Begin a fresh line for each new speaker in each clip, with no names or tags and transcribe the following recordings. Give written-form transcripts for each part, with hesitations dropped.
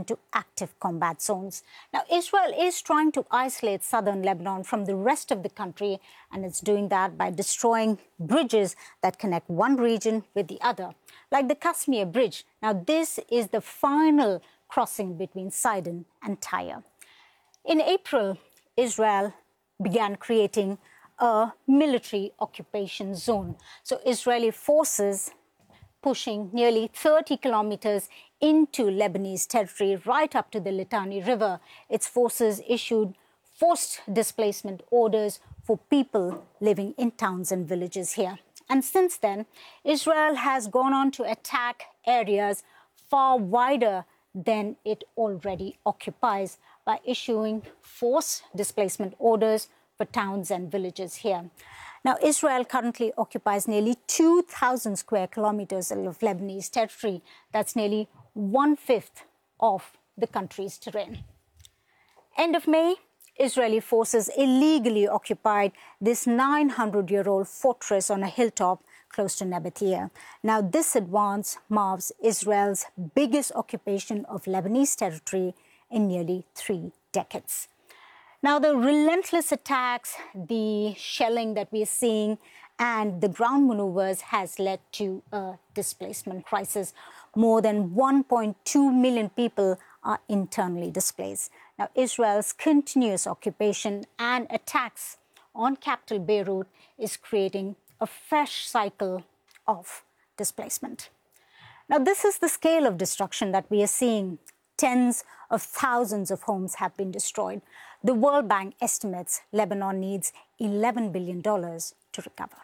into active combat zones. Now, Israel is trying to isolate southern Lebanon from the rest of the country, and it's doing that by destroying bridges that connect one region with the other, like the Kashmir Bridge. Now, this is the final crossing between Sidon and Tyre. In April, Israel began creating a military occupation zone. So Israeli forces pushing nearly 30 kilometers into Lebanese territory, right up to the Litani River. Its forces issued forced displacement orders for people living in towns and villages here. And since then, Israel has gone on to attack areas far wider than it already occupies by issuing forced displacement orders for towns and villages here. Now, Israel currently occupies nearly 2,000 square kilometers of Lebanese territory. That's nearly 1/5 of the country's terrain. End of May, Israeli forces illegally occupied this 900-year-old fortress on a hilltop close to Nabatea. Now, this advance marks Israel's biggest occupation of Lebanese territory in nearly 3 decades. Now, the relentless attacks, the shelling that we're seeing, and the ground maneuvers has led to a displacement crisis. More than 1.2 million people are internally displaced. Now, Israel's continuous occupation and attacks on capital Beirut is creating a fresh cycle of displacement. Now, this is the scale of destruction that we are seeing. Tens of thousands of homes have been destroyed. The World Bank estimates Lebanon needs $11 billion to recover.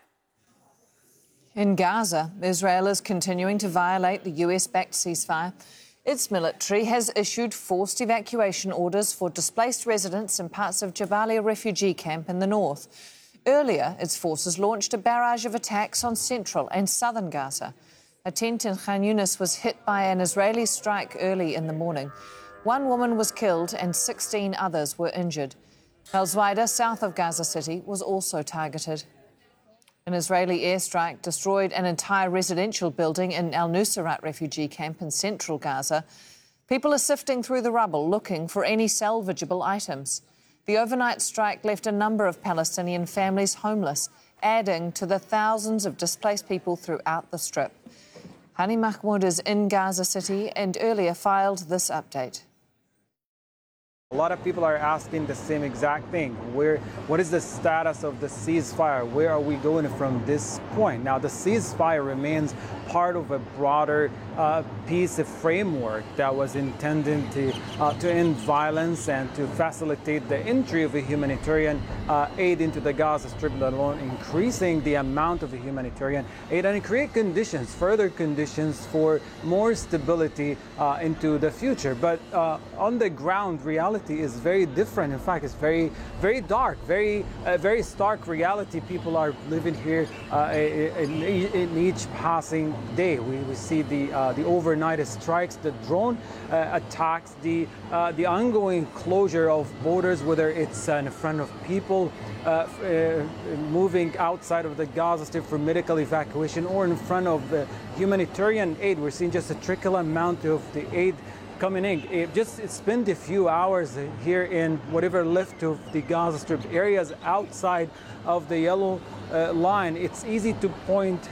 In Gaza, Israel is continuing to violate the US-backed ceasefire. Its military has issued forced evacuation orders for displaced residents in parts of Jabalia refugee camp in the north. Earlier, its forces launched a barrage of attacks on central and southern Gaza. A tent in Khan Yunis was hit by an Israeli strike early in the morning. 1 woman was killed and 16 others were injured. Al Zuwaida, south of Gaza City, was also targeted. An Israeli airstrike destroyed an entire residential building in Al Nusayrat refugee camp in central Gaza. People are sifting through the rubble looking for any salvageable items. The overnight strike left a number of Palestinian families homeless, adding to the thousands of displaced people throughout the Strip. Hani Mahmoud is in Gaza City and earlier filed this update.
A lot of people are asking the same exact thing. What is the status of the ceasefire? Where are we going from this point? Now, the ceasefire remains part of a broader peace framework that was intended to end violence and to facilitate the entry of a humanitarian aid into the Gaza Strip, let alone increasing the amount of humanitarian aid and create conditions, further conditions for more stability into the future. But on the ground, reality is very different. In fact, it's very, very dark, very stark reality. People are living here in each passing day. We see the overnight strikes, the drone attacks, the ongoing closure of borders, whether it's in front of people moving outside of the Gaza Strip for medical evacuation or in front of humanitarian aid. We're seeing just a trickle amount of the aid coming in. It spent a few hours here in whatever left of the Gaza Strip areas outside of the yellow line. It's easy to point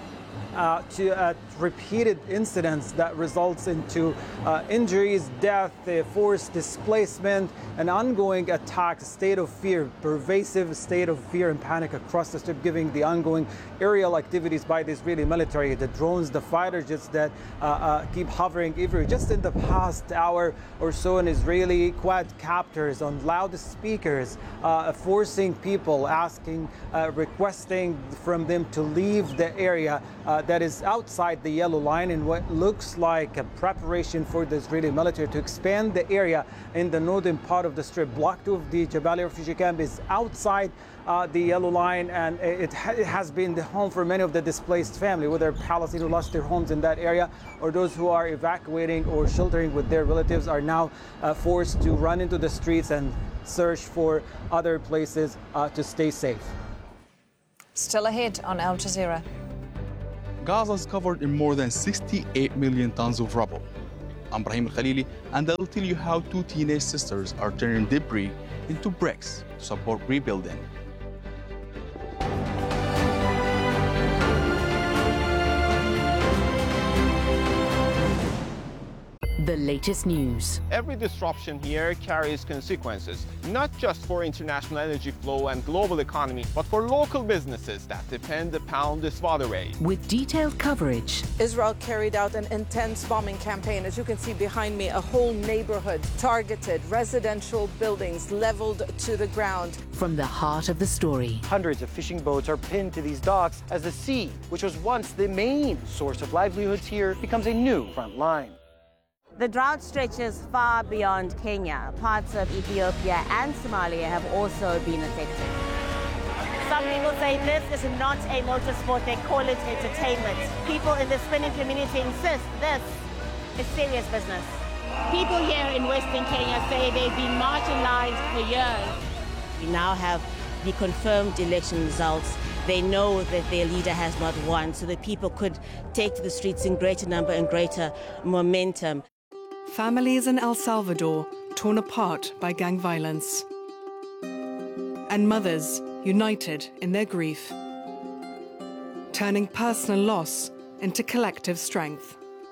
to repeated incidents that results into injuries, death, forced displacement, an ongoing attack, state of fear, pervasive state of fear and panic across the Strip, giving the ongoing aerial activities by the Israeli military, the drones, the fighter jets that keep hovering everywhere. Just in the past hour or so, an Israeli quadcopters on loudspeakers forcing people, requesting from them to leave the area that is outside the yellow line in what looks like a preparation for the Israeli military to expand the area in the northern part of the Strip. Block 2 of the Jabalia refugee camp is outside the yellow line, and it has been the home for many of the displaced families, whether Palestinians who lost their homes in that area or those who are evacuating or sheltering with their relatives are now forced to run into the streets and search for other places to stay safe.
Still ahead on Al Jazeera.
Gaza is covered in more than 68 million tons of rubble. I'm Brahim Al-Khalili, and I'll tell you how two teenage sisters are turning debris into bricks to support rebuilding.
The latest news.
Every disruption here carries consequences, not just for international energy flow and global economy, but for local businesses that depend upon this waterway.
With detailed coverage.
Israel carried out an intense bombing campaign. As you can see behind me, a whole neighborhood targeted, residential buildings leveled to the ground.
From the heart of the story.
Hundreds of fishing boats are pinned to these docks as the sea, which was once the main source of livelihoods here, becomes a new front line.
The drought stretches far beyond Kenya. Parts of Ethiopia and Somalia have also been affected. Some people say this is not a motorsport, they call it entertainment. People in the spinning community insist this is serious business. People here in Western Kenya say they've been marginalized for years. We now have the confirmed election results. They know that their leader has not won, so that people could take to the streets in greater number and greater momentum.
Families in El Salvador torn apart by gang violence. And mothers united in their grief, turning personal loss into collective strength.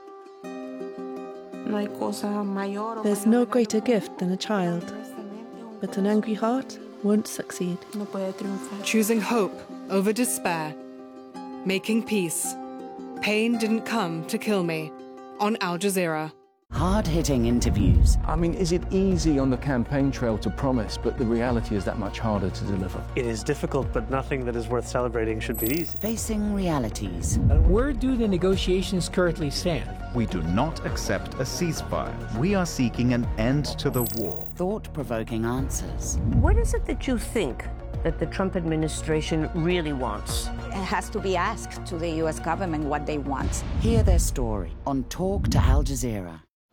There's no greater gift than a child, but an angry heart won't succeed.
Choosing hope over despair, making peace. Pain didn't come to kill me. On Al Jazeera.
Hard-hitting interviews.
I mean, is it easy on the campaign trail to promise, but the reality is that much harder to deliver?
It is difficult, but nothing that is worth celebrating should be easy.
Facing realities.
Where do the negotiations currently stand?
We do not accept a ceasefire. We are seeking an end to the war.
Thought-provoking answers.
What is it that you think that the Trump administration really wants?
It has to be asked to the U.S. government what they want.
Hear their story on Talk to Al Jazeera.